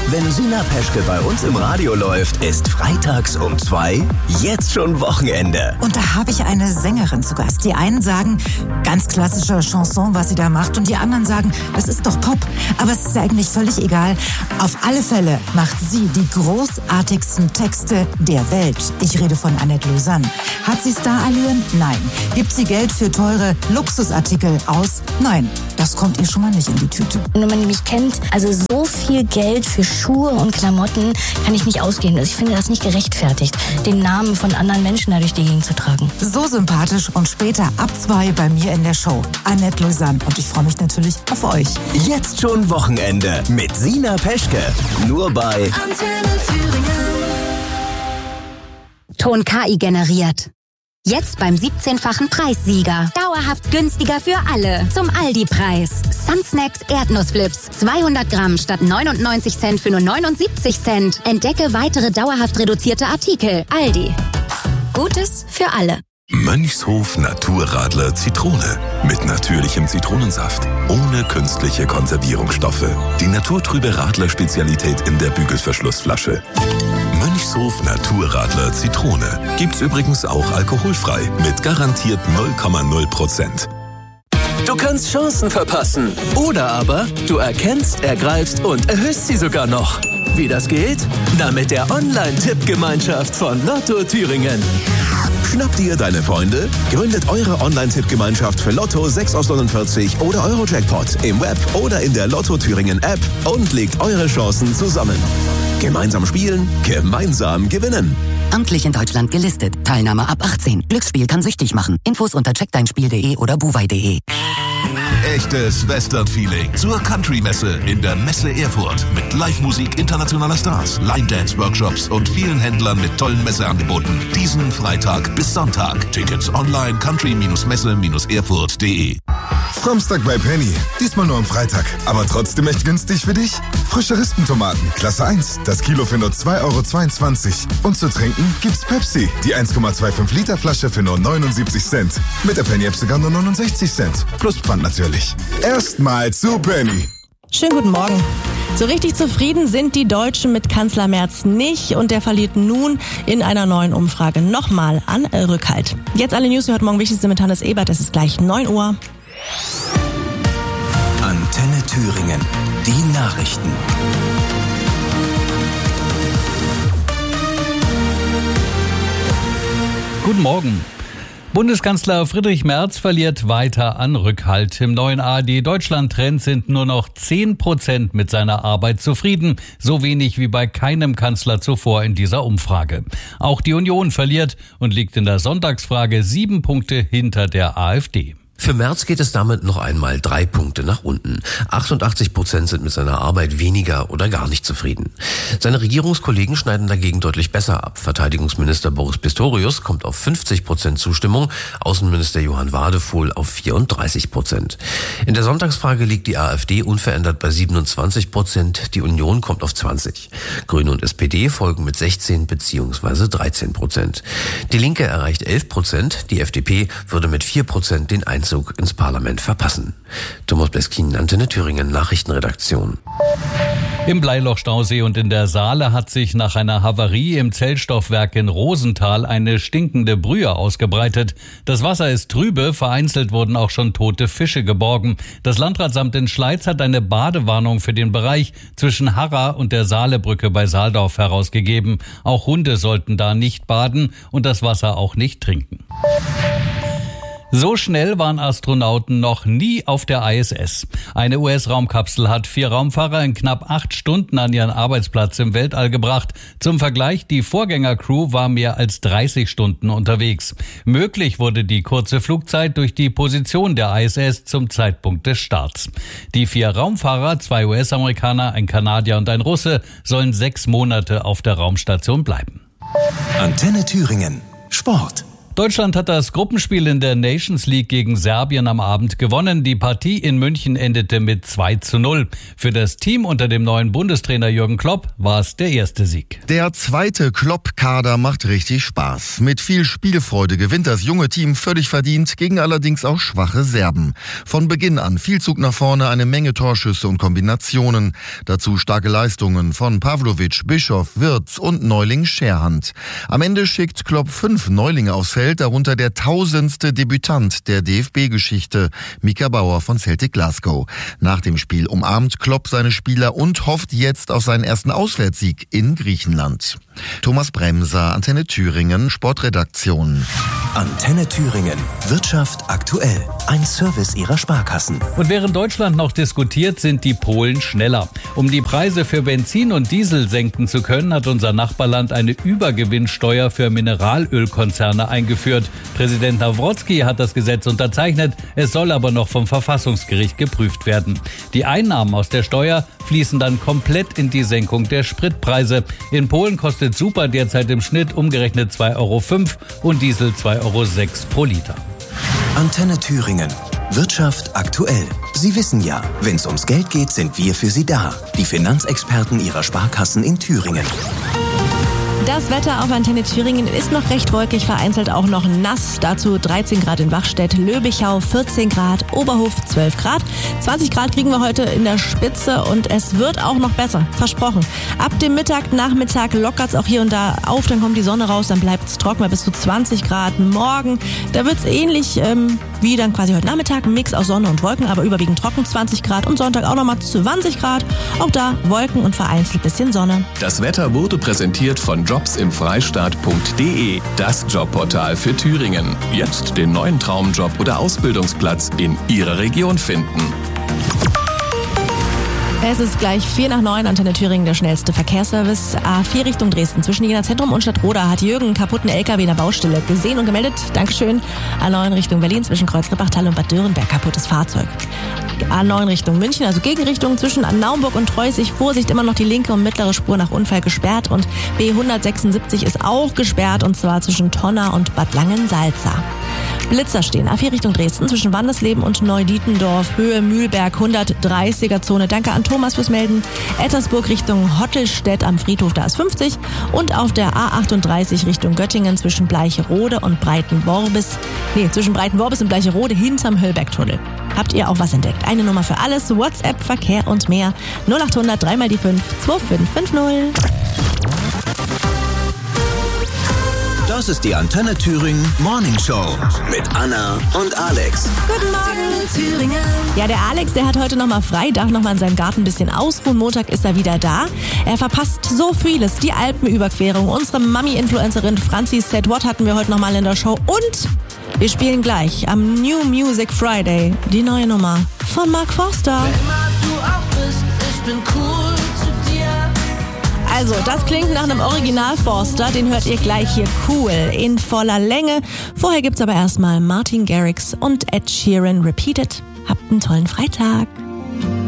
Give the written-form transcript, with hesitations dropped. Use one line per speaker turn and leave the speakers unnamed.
Wenn Sina Peschke bei uns im Radio läuft, ist freitags um 2 jetzt schon Wochenende.
Und da habe ich eine Sängerin zu Gast. Die einen sagen, ganz klassische Chanson, was sie da macht. Und die anderen sagen, das ist doch Pop. Aber es ist eigentlich völlig egal. Auf alle Fälle macht sie die großartigsten Texte der Welt. Ich rede von Annette Lausanne. Hat sie Starallüren? Nein. Gibt sie Geld für teure Luxusartikel aus? Nein. Das kommt ihr schon mal nicht in die Tüte.
Wenn man mich kennt, also so viel Geld für Schuhe und Klamotten kann ich nicht ausgeben. Also ich finde das nicht gerechtfertigt, den Namen von anderen Menschen da durch die Gegend zu tragen.
So sympathisch und später ab 2 bei mir in der Show. Annette Lausanne. Und ich freue mich natürlich auf euch.
Jetzt schon Wochenende mit Sina Peschke. Nur bei
Antenne Thüringen.
Ton KI generiert. Jetzt beim 17-fachen Preissieger. Dauerhaft günstiger für alle. Zum Aldi-Preis. Sunsnacks Erdnussflips. 200 Gramm statt 99 Cent für nur 79 Cent. Entdecke weitere dauerhaft reduzierte Artikel. Aldi. Gutes für alle.
Mönchshof Naturradler Zitrone. Mit natürlichem Zitronensaft. Ohne künstliche Konservierungsstoffe. Die naturtrübe Radler-Spezialität in der Bügelverschlussflasche. Mönchshof Naturradler Zitrone. Gibt's übrigens auch alkoholfrei. Mit garantiert 0,0%.
Du kannst Chancen verpassen. Oder aber du erkennst, ergreifst und erhöhst sie sogar noch. Wie das geht? Na, mit der Online-Tippgemeinschaft von Lotto Thüringen.
Schnappt ihr deine Freunde? Gründet eure Online-Tippgemeinschaft für Lotto 6 aus 49 oder Euro-Jackpot im Web oder in der Lotto Thüringen App und legt eure Chancen zusammen. Gemeinsam spielen, gemeinsam gewinnen.
Amtlich in Deutschland gelistet. Teilnahme ab 18. Glücksspiel kann süchtig machen. Infos unter checkdeinspiel.de oder buwei.de.
Echtes Western-Feeling zur Country-Messe in der Messe Erfurt. Mit Live-Musik internationaler Stars, Line-Dance-Workshops und vielen Händlern mit tollen Messeangeboten. Diesen Freitag bis Sonntag. Tickets online country-messe-erfurt.de.
Samstag bei Penny. Diesmal nur am Freitag. Aber trotzdem echt günstig für dich? Frische Rispentomaten, Klasse 1. Das Kilo für nur 2,22 €. Und zu trinken gibt's Pepsi. Die 1,25 Liter Flasche für nur 79 Cent. Mit der Penny-App sogar nur 69 Cent. Plus Pfand natürlich. Erstmal zu Penny.
Schönen guten Morgen. So richtig zufrieden sind die Deutschen mit Kanzler Merz nicht und der verliert nun in einer neuen Umfrage nochmal an Rückhalt. Jetzt alle News, die heute Morgen wichtig sind mit Hannes Ebert. Es ist gleich 9 Uhr.
Antenne Thüringen. Die Nachrichten.
Guten Morgen. Bundeskanzler Friedrich Merz verliert weiter an Rückhalt. Im neuen ARD-Deutschland-Trend sind nur noch 10% mit seiner Arbeit zufrieden. So wenig wie bei keinem Kanzler zuvor in dieser Umfrage. Auch die Union verliert und liegt in der Sonntagsfrage 7 Punkte hinter der AfD.
Für Merz geht es damit noch einmal 3 Punkte nach unten. 88% sind mit seiner Arbeit weniger oder gar nicht zufrieden. Seine Regierungskollegen schneiden dagegen deutlich besser ab. Verteidigungsminister Boris Pistorius kommt auf 50% Zustimmung, Außenminister Johann Wadefuhl auf 34%. In der Sonntagsfrage liegt die AfD unverändert bei 27%, die Union kommt auf 20%. Grüne und SPD folgen mit 16 bzw. 13%. Die Linke erreicht 11%, die FDP würde mit 4% den Einzug ins Parlament verpassen. Thomas Bleskin, Antenne Thüringen, Nachrichtenredaktion.
Im Bleilochstausee und in der Saale hat sich nach einer Havarie im Zellstoffwerk in Rosenthal eine stinkende Brühe ausgebreitet. Das Wasser ist trübe, vereinzelt wurden auch schon tote Fische geborgen. Das Landratsamt in Schleiz hat eine Badewarnung für den Bereich zwischen Harra und der Saalebrücke bei Saaldorf herausgegeben. Auch Hunde sollten da nicht baden und das Wasser auch nicht trinken. So schnell waren Astronauten noch nie auf der ISS. Eine US-Raumkapsel hat 4 Raumfahrer in knapp 8 Stunden an ihren Arbeitsplatz im Weltall gebracht. Zum Vergleich, die Vorgängercrew war mehr als 30 Stunden unterwegs. Möglich wurde die kurze Flugzeit durch die Position der ISS zum Zeitpunkt des Starts. Die 4 Raumfahrer, 2 US-Amerikaner, ein Kanadier und ein Russe, sollen 6 Monate auf der Raumstation bleiben.
Antenne Thüringen. Sport.
Deutschland hat das Gruppenspiel in der Nations League gegen Serbien am Abend gewonnen. Die Partie in München endete mit 2:0. Für das Team unter dem neuen Bundestrainer Jürgen Klopp war es der erste Sieg.
Der zweite Klopp-Kader macht richtig Spaß. Mit viel Spielfreude gewinnt das junge Team völlig verdient gegen allerdings auch schwache Serben. Von Beginn an viel Zug nach vorne, eine Menge Torschüsse und Kombinationen. Dazu starke Leistungen von Pavlovic, Bischof, Wirtz und Neuling Scherhand. Am Ende schickt Klopp 5 Neulinge aufs Feld, darunter der 1000. Debütant der DFB-Geschichte, Mika Bauer von Celtic Glasgow. Nach dem Spiel umarmt Klopp seine Spieler und hofft jetzt auf seinen ersten Auswärtssieg in Griechenland. Thomas Bremser, Antenne Thüringen, Sportredaktion.
Antenne Thüringen. Wirtschaft aktuell. Ein Service Ihrer Sparkassen.
Und während Deutschland noch diskutiert, sind die Polen schneller. Um die Preise für Benzin und Diesel senken zu können, hat unser Nachbarland eine Übergewinnsteuer für Mineralölkonzerne eingeführt. Präsident Nawrocki hat das Gesetz unterzeichnet. Es soll aber noch vom Verfassungsgericht geprüft werden. Die Einnahmen aus der Steuer fließen dann komplett in die Senkung der Spritpreise. In Polen kostet Super derzeit im Schnitt umgerechnet 2,05 € und Diesel 2,06 € pro Liter.
Antenne Thüringen. Wirtschaft aktuell. Sie wissen ja, wenn es ums Geld geht, sind wir für Sie da. Die Finanzexperten Ihrer Sparkassen in Thüringen.
Das Wetter auf Antenne Thüringen ist noch recht wolkig, vereinzelt auch noch nass. Dazu 13 Grad in Wachstedt, Löbichau 14 Grad, Oberhof 12 Grad. 20 Grad kriegen wir heute in der Spitze und es wird auch noch besser, versprochen. Ab dem Nachmittag lockert es auch hier und da auf, dann kommt die Sonne raus, dann bleibt es trocken, bis zu 20 Grad. Morgen, da wird es ähnlich wie dann quasi heute Nachmittag, ein Mix aus Sonne und Wolken, aber überwiegend trocken, 20 Grad und Sonntag auch nochmal 20 Grad. Auch da Wolken und vereinzelt bisschen Sonne.
Das Wetter wurde präsentiert von jobsimfreistaat.de, das Jobportal für Thüringen. Jetzt den neuen Traumjob oder Ausbildungsplatz in Ihrer Region finden.
Es ist gleich 8:45, Antenne Thüringen, der schnellste Verkehrsservice. A4 Richtung Dresden. Zwischen Jena Zentrum und Stadtroda hat Jürgen einen kaputten LKW in der Baustelle gesehen und gemeldet. Dankeschön. A9 Richtung Berlin zwischen Kreuz-Rippachtal und Bad Dörenberg, kaputtes Fahrzeug. A9 Richtung München, also Gegenrichtung zwischen Naumburg und Treusig. Vorsicht, immer noch die linke und mittlere Spur nach Unfall gesperrt. Und B176 ist auch gesperrt, und zwar zwischen Tonna und Bad Langensalza. Blitzer stehen. A4 Richtung Dresden zwischen Wandesleben und Neudietendorf, Höhe Mühlberg, 130er-Zone. Danke an Thomas fürs Melden. Ettersburg Richtung Hottelstedt am Friedhof, da ist 50. Und auf der A38 Richtung Göttingen zwischen Bleicherode und zwischen Breitenworbis und Bleicherode hinterm Höllbergtunnel. Habt ihr auch was entdeckt? Eine Nummer für alles, WhatsApp, Verkehr und mehr. 0800 3 mal die 5 2550.
Das ist die Antenne Thüringen Morning Show mit Anna und Alex.
Guten Morgen, Thüringen. Ja, der Alex, der hat heute nochmal frei, darf nochmal in seinem Garten ein bisschen ausruhen. Montag ist er wieder da. Er verpasst so vieles. Die Alpenüberquerung, unsere Mami-Influencerin Franzi Said What hatten wir heute nochmal in der Show. Und wir spielen gleich am New Music Friday die neue Nummer von Mark Forster.
Wer immer du auch bist, ich bin cool zu dir.
Also, das klingt nach einem Original Forster, den hört ihr gleich hier cool in voller Länge. Vorher gibt's aber erstmal Martin Garrix und Ed Sheeran Repeated. Habt einen tollen Freitag.